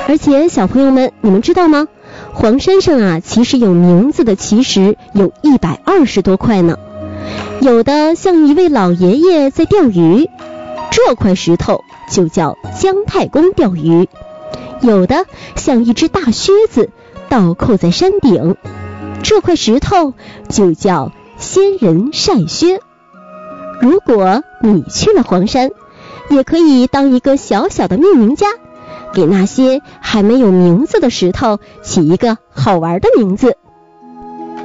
而且小朋友们，你们知道吗？黄山上啊，其实有名字的奇石有120多块呢。有的像一位老爷爷在钓鱼，这块石头就叫姜太公钓鱼；有的像一只大靴子倒扣在山顶，这块石头就叫仙人晒靴。如果你去了黄山，也可以当一个小小的命名家，给那些还没有名字的石头起一个好玩的名字。